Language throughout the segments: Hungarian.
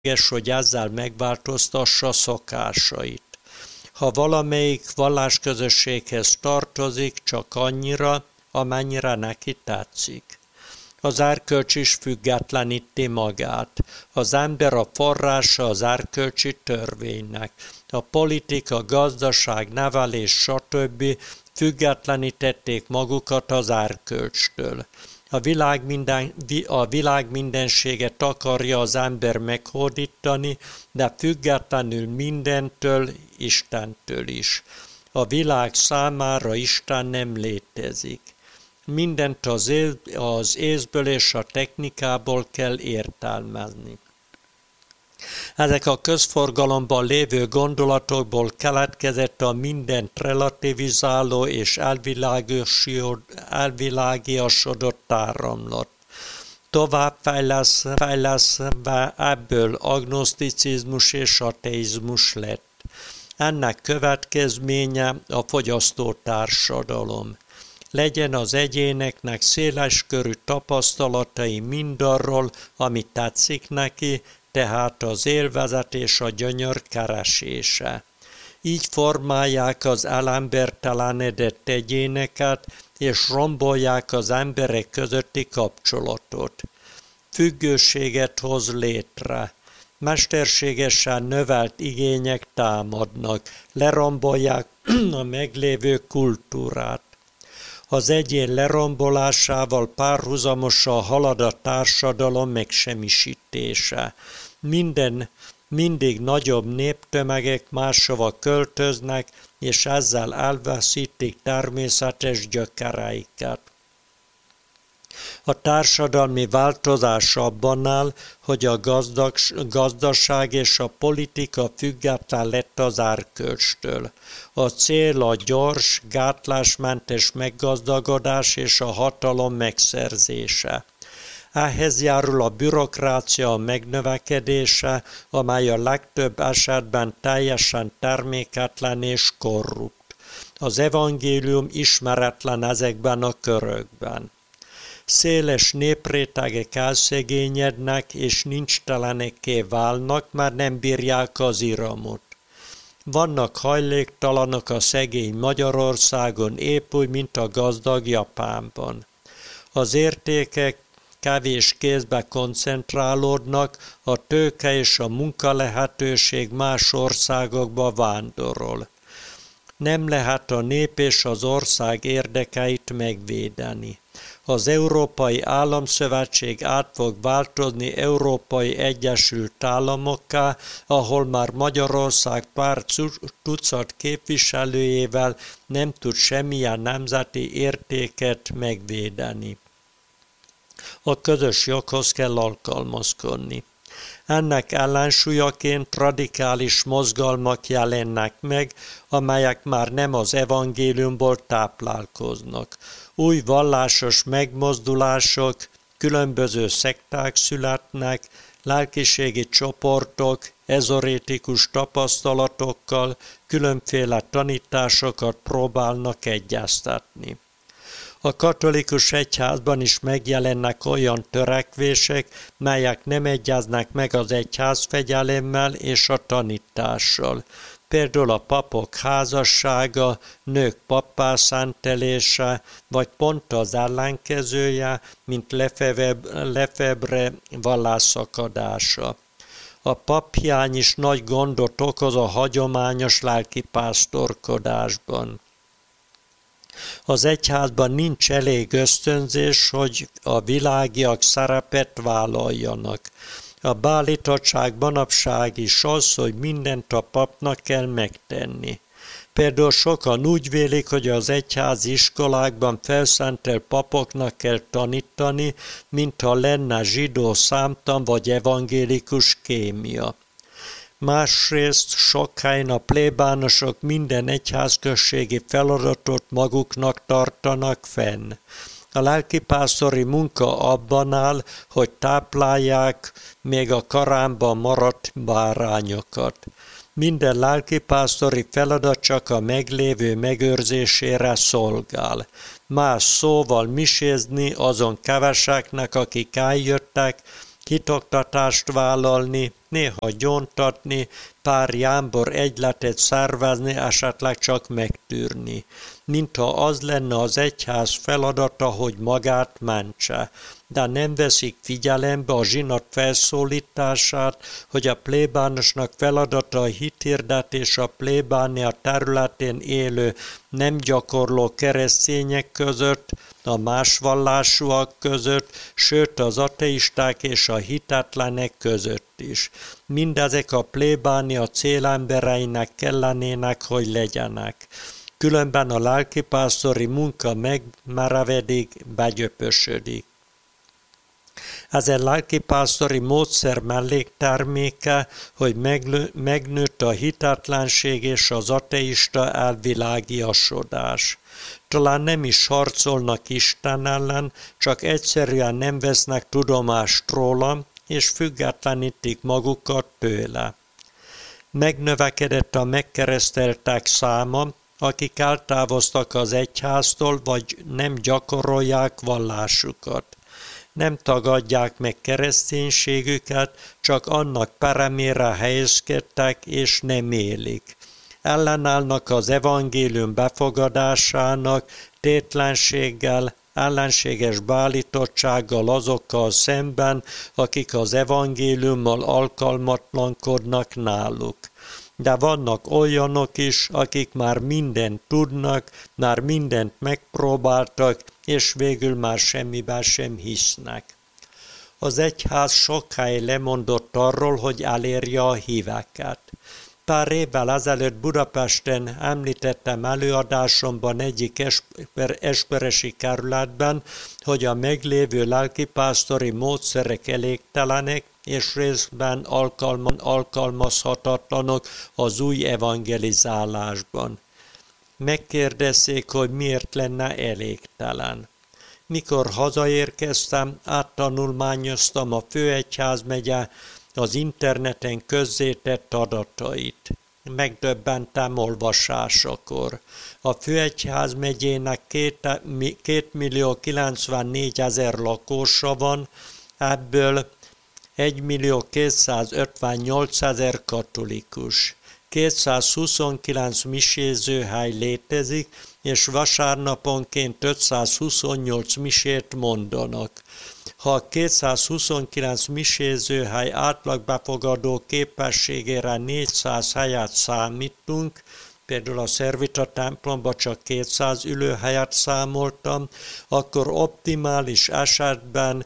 hogy ezzel megváltoztassa szokásait. Ha valamelyik vallásközösséghez tartozik, csak annyira, amennyire neki tetszik. Az erkölcs is függetleníti magát. Az ember a forrása az erkölcsi törvénynek. A politika, gazdaság, nevelés, stb. Függetlenítették magukat az erkölcstől. A világ mindenséget akarja az ember meghódítani, de függetlenül mindentől, Istentől is. A világ számára Isten nem létezik. Mindent az észből és a technikából kell értelmezni. Ezek a közforgalomban lévő gondolatokból keletkezett a mindent relativizáló és elvilágiasodott áramlat. Tovább fejlesztve ebből agnoszticizmus és ateizmus lett. Ennek következménye a fogyasztótársadalom. Legyen az egyéneknek széleskörű tapasztalatai mindarról, ami tetszik neki, tehát az élvezet és a gyönyör keresése. Így formálják az elembertelenedett egyéneket, és rombolják az emberek közötti kapcsolatot. Függőséget hoz létre. Mesterségesen növelt igények támadnak, lerombolják a meglévő kultúrát. Az egyén lerombolásával párhuzamosan halad a társadalom megsemmisítése. Mindig nagyobb néptömegek máshova költöznek, és ezzel elveszítik természetes gyökereiket. A társadalmi változás abban áll, hogy a gazdaság és a politika független lett az erkölcstől. A cél a gyors, gátlásmentes meggazdagodás és a hatalom megszerzése. Ehhez járul a bürokrácia megnövekedése, amely a legtöbb esetben teljesen terméketlen és korrupt. Az evangélium ismeretlen ezekben a körökben. Széles néprétegek elszegényednek és nincstelenekké válnak, már nem bírják az iramot. Vannak hajléktalanok a szegény Magyarországon, épp úgy, mint a gazdag Japánban. Az értékek kevés kézbe koncentrálódnak, a tőke és a munkalehetőség más országokba vándorol. Nem lehet a nép és az ország érdekeit megvédeni. Az Európai Államszövetség át fog változni Európai Egyesült Államokká, ahol már Magyarország pár tucat képviselőjével nem tud semmilyen nemzeti értéket megvédeni. A közös joghoz kell alkalmazkodni. Ennek ellensúlyaként radikális mozgalmak jelennek meg, amelyek már nem az evangéliumból táplálkoznak. Új vallásos megmozdulások, különböző szekták születnek, lelkiségi csoportok, ezorétikus tapasztalatokkal, különféle tanításokat próbálnak egyeztetni. A katolikus egyházban is megjelennek olyan törekvések, melyek nem egyeznek meg az egyházfegyelemmel és a tanítással. Például a papok házassága, nők pappá szentelése, vagy pont az ellenkezője, mint Lefebvre vallásszakadása. A paphiány is nagy gondot okoz a hagyományos lelkipásztorkodásban. Az egyházban nincs elég ösztönzés, hogy a világiak szerepet vállaljanak. A beállítottság manapság is az, hogy mindent a papnak kell megtenni. Például sokan úgy vélik, hogy az egyházi iskolákban felszentelt papoknak kell tanítani, mintha lenne zsidó számtan vagy evangélikus kémia. Másrészt sok helyen a plébánosok minden egyházközségi feladatot maguknak tartanak fenn. A lelkipásztori munka abban áll, hogy táplálják még a karámban maradt bárányokat. Minden lelkipásztori feladat csak a meglévő megőrzésére szolgál. Más szóval misézni azon keveseknek, akik eljöttek, hitoktatást vállalni, néha gyóntatni, pár jámbor egyletet szervezni, esetleg csak megtűrni. Mintha az lenne az egyház feladata, hogy magát mentse. De nem veszik figyelembe a zsinat felszólítását, hogy a plébánosnak feladata a hithirdetés a plébánia területén élő nem gyakorló keresztények között, a más vallásúak között, sőt az ateisták és a hitetlenek között is. Mindezek a plébánia célembereinek kellenének, hogy legyenek. Különben a lelkipásztori munka megmerevedik, begyöpösödik. Ezen lelkipásztori módszer mellékterméke, hogy megnőtt a hitetlenség és az ateista elvilágiasodás. Talán nem is harcolnak Isten ellen, csak egyszerűen nem vesznek tudomást róla, és függetlenítik magukat tőle. Megnövekedett a megkereszteltek száma, akik eltávoztak az egyháztól, vagy nem gyakorolják vallásukat. Nem tagadják meg kereszténységüket, csak annak peremére helyezkedtek és nem élik. Ellenállnak az evangélium befogadásának, tétlenséggel, ellenséges beállítottsággal azokkal szemben, akik az evangéliummal alkalmatlankodnak náluk. De vannak olyanok is, akik már mindent tudnak, már mindent megpróbáltak, és végül már semmiben sem hisznek. Az egyház sokáig lemondott arról, hogy elérje a híveket. Pár évvel ezelőtt Budapesten említettem előadásomban egyik esperesi kerületben, hogy a meglévő lelkipásztori módszerek elégtelenek, és részben alkalmazhatatlanok az új evangelizálásban. Megkérdezték, hogy miért lenne elégtelen. Mikor hazaérkeztem, áttanulmányoztam a Főegyházmegye az interneten közzétett adatait. Megdöbbentem olvasásakor. A Főegyházmegyének 2.094.000 lakósa van, ebből 1.258.000 katolikus. 229 misézőhely létezik, és vasárnaponként 528 misét mondanak. Ha a 229 misézőhely átlagbefogadó képességére 400 helyet számítunk, például a Szervita templomban csak 200 ülőhelyet számoltam, akkor optimális esetben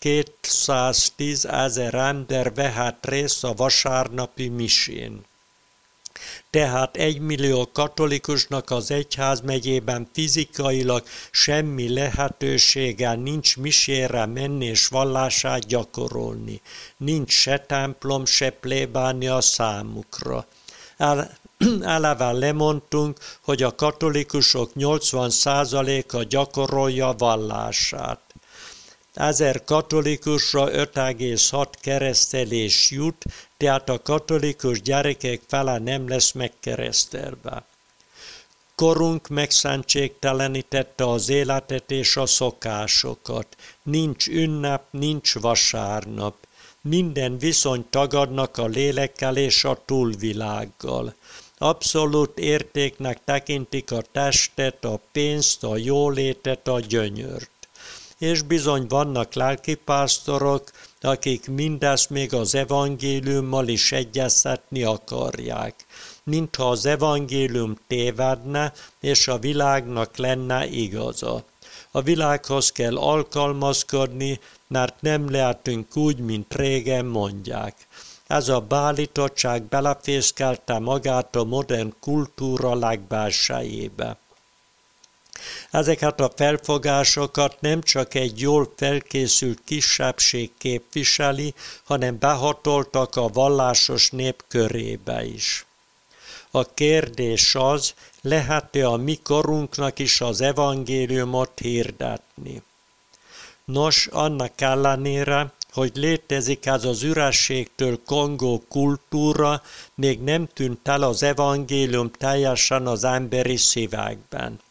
210.000 ember vehet részt a vasárnapi misén. Tehát 1 millió katolikusnak az egyházmegyében fizikailag semmi lehetősége nincs misére menni és vallását gyakorolni. Nincs se templom, se plébánia számukra. Eleve lemondtunk, hogy a katolikusok 80%-a gyakorolja vallását. 1000 katolikusra 5,6 keresztelés jut, tehát a katolikus gyerekek fele nem lesz megkeresztelve. Korunk megszentségtelenítette az életet és a szokásokat. Nincs ünnep, nincs vasárnap. Minden viszonyt tagadnak a lélekkel és a túlvilággal. Abszolút értéknek tekintik a testet, a pénzt, a jólétet, a gyönyört. És bizony vannak lelkipásztorok, akik mindezt még az evangéliummal is egyeztetni akarják. Mintha az evangélium tévedne, és a világnak lenne igaza. A világhoz kell alkalmazkodni, mert nem lehetünk úgy, mint régen mondják. Ez a beállítottság belefészkelte magát a modern kultúra legbelsejébe. Ezeket a felfogásokat nem csak egy jól felkészült kisebbség képviseli, hanem behatoltak a vallásos nép körébe is. A kérdés az, lehet-e a mi korunknak is az evangéliumot hirdetni? Nos, annak ellenére, hogy létezik ez az ürességtől kongó kultúra, még nem tűnt el az evangélium teljesen az emberi szívekben.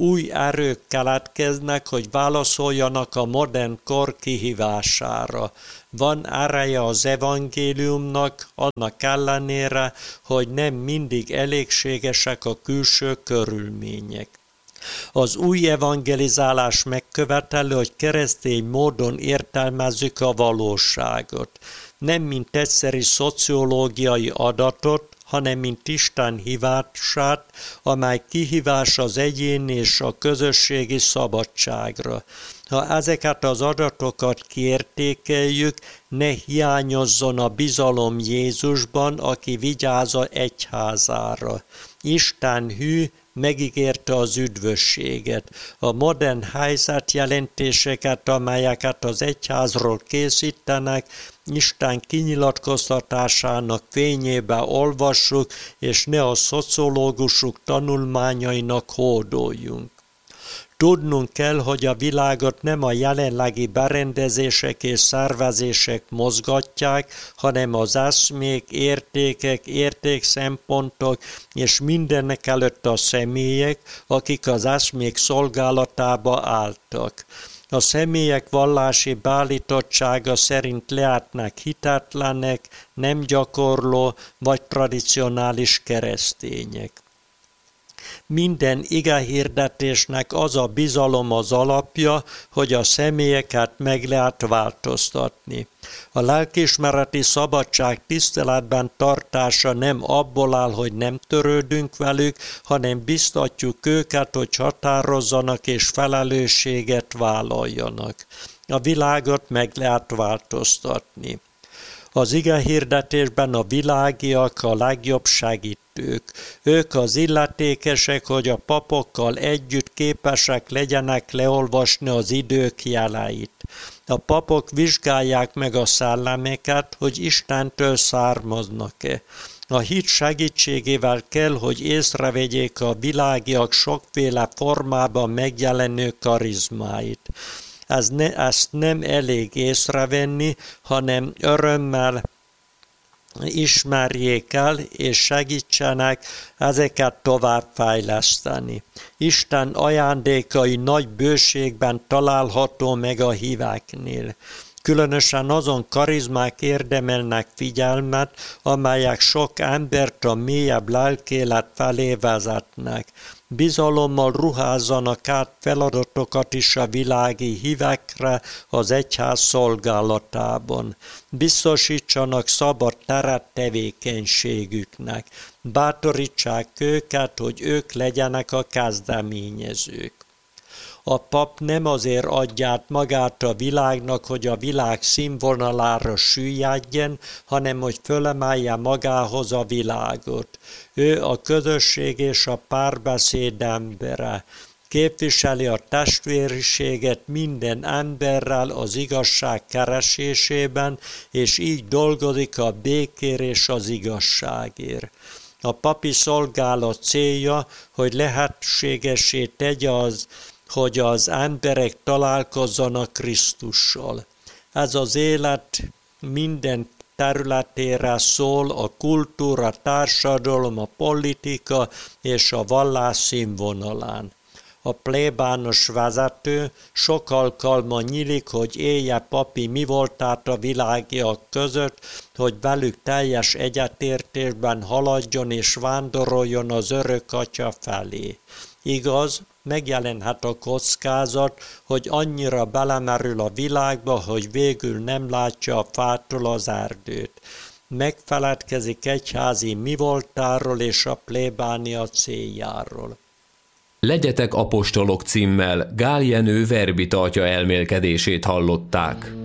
új erők keletkeznek, hogy válaszoljanak a modern kor kihívására. Van ereje az evangéliumnak, annak ellenére, hogy nem mindig elégségesek a külső körülmények. Az új evangelizálás megköveteli, hogy keresztény módon értelmezzük a valóságot. Nem mint egyszeri szociológiai adatot, hanem mint Isten hívását, amely kihívás az egyéni és a közösségi szabadságra. Ha ezeket az adatokat kiértékeljük, ne hiányozzon a bizalom Jézusban, aki vigyáz az egyházára. Isten hű, megígérte az üdvösséget. A modern helyzetjelentéseket, amelyeket az egyházról készítenek, Isten kinyilatkoztatásának fényébe olvassuk, és ne a szociológusok tanulmányainak hódoljunk. Tudnunk kell, hogy a világot nem a jelenlegi berendezések és szervezések mozgatják, hanem az eszmék, értékek, értékszempontok és mindenek előtt a személyek, akik az eszmék szolgálatába álltak. A személyek vallási beállítottsága szerint lehetnek hitetlenek, nem gyakorló vagy tradicionális keresztények. Minden igehirdetésnek az a bizalom az alapja, hogy a személyeket meg lehet változtatni. A lelkiismereti szabadság tiszteletben tartása nem abból áll, hogy nem törődünk velük, hanem biztatjuk őket, hogy határozzanak és felelősséget vállaljanak. A világot meg lehet változtatni. Az igehirdetésben a világiak a legjobb segítők. Ők az illetékesek, hogy a papokkal együtt képesek legyenek leolvasni az idők jeleit. A papok vizsgálják meg a szellemeket, hogy Istentől származnak-e. A hit segítségével kell, hogy észrevegyék a világiak sokféle formában megjelenő karizmáit. Ezt nem elég észrevenni, hanem örömmel ismerjék el, és segítsenek ezeket továbbfejleszteni. Isten ajándékai nagy bőségben található meg a híveknél. Különösen azon karizmák érdemelnek figyelmet, amelyek sok embert a mélyebb lelkélet felé vezetnek. Bizalommal ruházzanak át feladatokat is a világi hívekre az egyház szolgálatában. Biztosítsanak szabad teret tevékenységüknek. Bátorítsák őket, hogy ők legyenek a kezdeményezők. A pap nem azért adja át magát a világnak, hogy a világ színvonalára süllyedjen, hanem hogy fölemelje magához a világot. Ő a közösség és a párbeszéd embere. Képviseli a testvériséget minden emberrel az igazság keresésében, és így dolgozik a békért és az igazságért. A papi szolgálat célja, hogy lehetségessé tegye hogy az emberek találkozzanak Krisztussal. Ez az élet minden területére szól, a kultúra, társadalom, a politika és a vallás színvonalán. A plébános vezető sok alkalma nyílik, hogy élje papi mi voltát a világiak között, hogy velük teljes egyetértésben haladjon és vándoroljon az örök Atya felé. Igaz, megjelenhet a kockázat, hogy annyira belemerül a világba, hogy végül nem látja a fától az erdőt. Megfeledkezik egyházi mi voltáról és a plébánia céljáról. Legyetek apostolok címmel Gál Jenő verbitartja elmélkedését hallották.